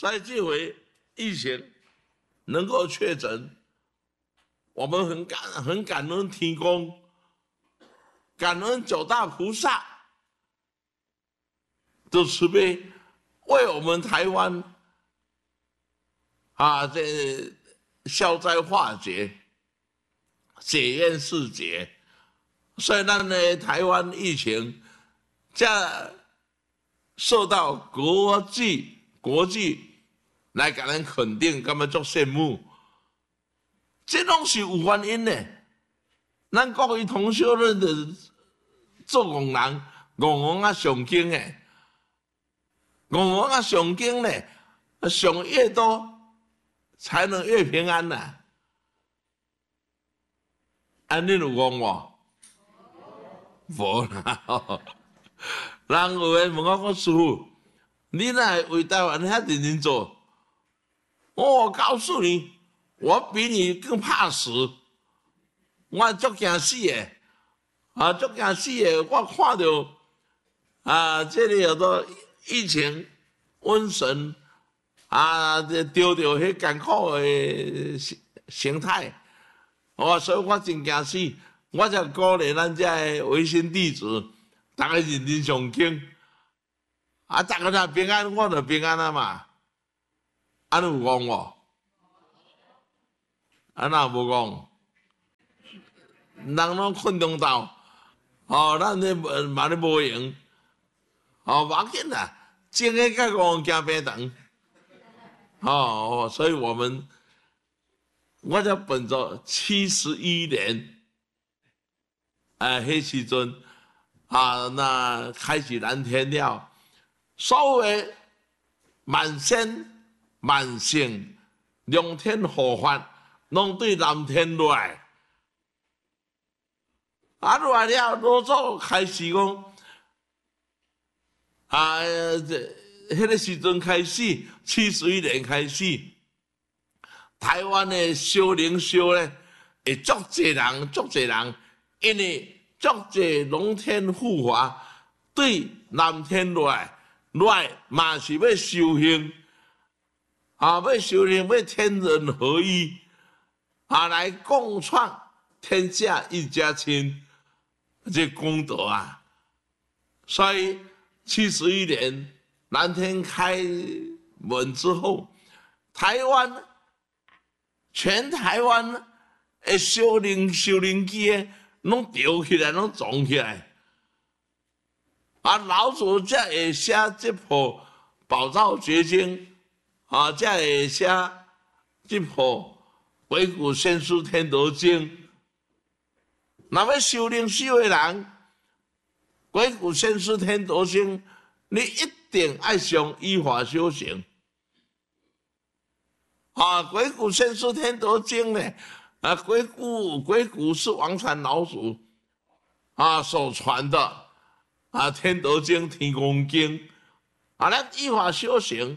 所以这回疫情能够确诊，我们很感恩天公，感恩九大菩萨的慈悲，为我们台湾这消灾化解、解冤释结。所以咱的台湾疫情，这受到国际来给咱肯定，感觉足羡慕。这拢是有原因的。咱国语同修论的做戆人，戆啊上经的，戆啊上经的，上越多，才能越平安呐。安尼有戆无？无啦。人有诶问我师父，你哪会为台湾遐认真做？我告诉你，我比你更怕死，我足惊死诶，足惊死诶！我看到这里有个疫情瘟神丢迄艰苦诶形态，所以我真惊死。我才鼓励咱这诶微信弟子，大家认真上经，大家若平安，我就平安啊嘛。安尼有戆无？哪无戆？人拢困中斗，咱咧嘛咧无用，无要紧啦，种个甲戆行平长，所以我才本着71年。迄时阵那开启蓝天了，所谓万仙万圣龙天护法，拢对蓝天来。来了，老早开始讲，迄个时阵开始，71年开始，台湾的修灵修咧，会足侪人，因为足侪龙天护法对蓝天来嘛是要修行，要修行要天人合一，来共创天下一家亲，这功德啊！所以71年蓝天开门之后，全台湾的修灵机拢吊起来，拢撞起来。老祖才会写这部宝藏绝经，才会写这部鬼谷先师天德经。若要修灵修的人，鬼谷先师天德经，你一定爱上依法修行。鬼谷先师天德经呢？鬼谷是王禅老祖所传的天德经、天公经咱依法修行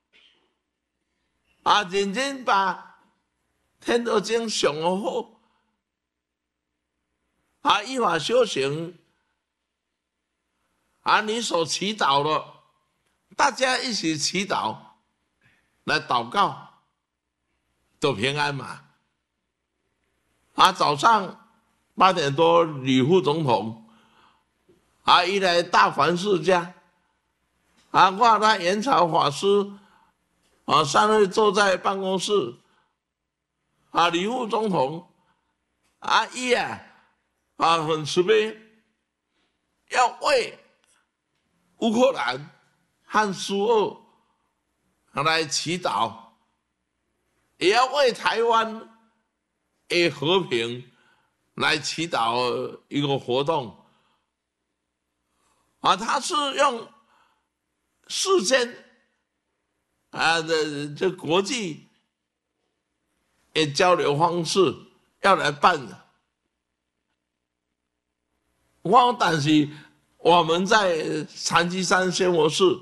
认真把天德经上好依法修行你所祈祷的，大家一起祈祷来祷告，都平安嘛。早上8点多，吕副总统一来大梵世家我那元朝法师3位坐在办公室吕副总统很慈悲，要为乌克兰和苏俄来祈祷，也要为台湾的和平来祈祷一个活动他是用世间这国际的交流方式要来办的。但是我们在禅机山仙佛寺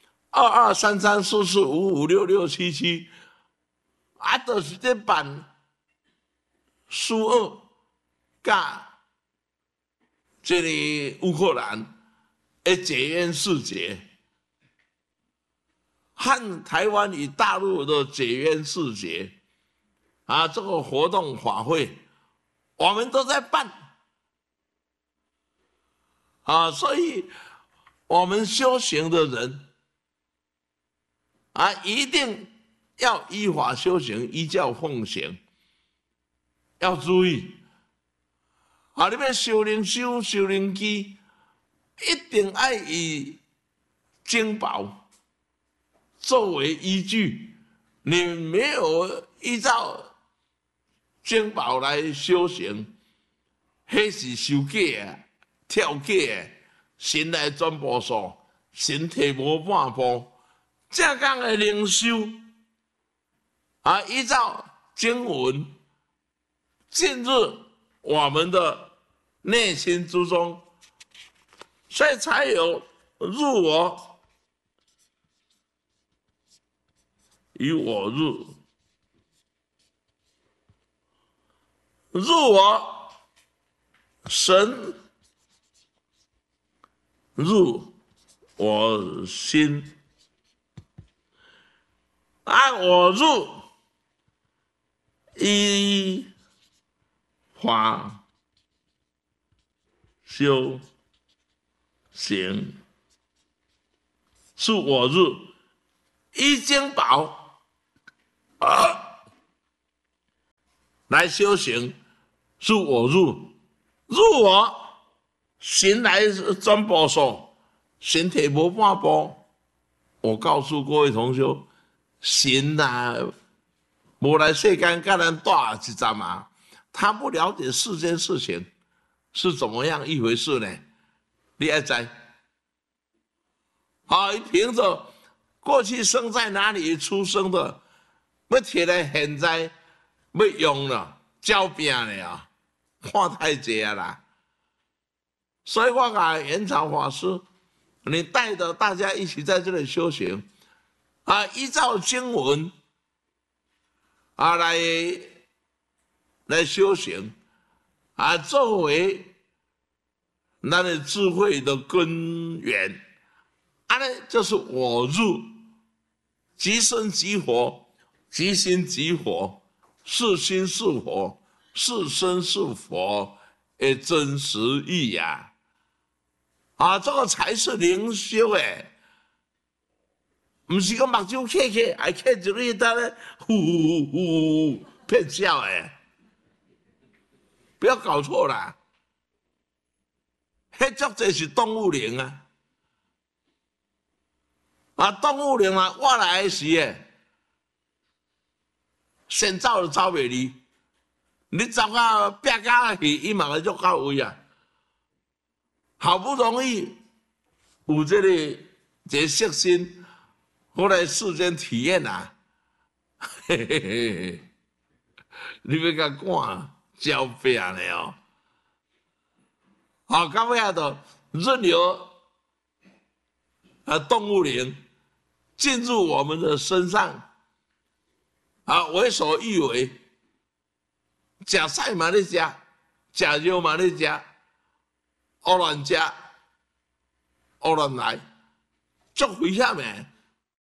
223344555667就是在办苏俄甲这里乌克兰的解冤释结和台湾与大陆的解冤释结啊，这个活动法会，我们都在办啊，所以我们修行的人啊，一定要依法修行，依教奉行，要注意啊！你要修灵修、修灵机，一定要以经宝作为依据。你没有依照经宝来修行，那是收假的、跳假的，神来转步数，神退无半步。正讲的灵修啊，依照经文进入我们的内心之中，所以才有入我与我入，入我神，入我心。按我入依法修行，是我入依经宝来修行，是我入我神来转步数，神体无半步。我告诉各位同学。神啊，无来世间跟咱大一站啊，他不了解世间事情是怎么样一回事呢？你要知，啊，凭着过去生在哪里出生的，要摕来现在要用了，交病了啊，看太济啊啦。所以我讲元朝法师，你带着大家一起在这里修行。啊，依照经文啊来修行啊，作为咱的智慧的根源，啊呢就是我入，即身即佛，即心即佛，是心是佛，是身是佛的真实意呀！啊，这个才是灵修诶。不是讲目睭开开，还开一日当咧呼呼呼骗笑诶，不要搞错啦！迄足侪是动物灵啊！啊，动物灵啊，我来时诶，先走就走袂离，你走到壁角去，伊嘛会足到位啊！好不容易有这个色心。我来世间体验啊，嘿嘿嘿嘿，你要甲赶交病了哦。好，到尾下头任由动物灵进入我们的身上，啊，为所欲为，食菜嘛咧食，食肉嘛咧食，胡乱食，胡乱来，足危险诶！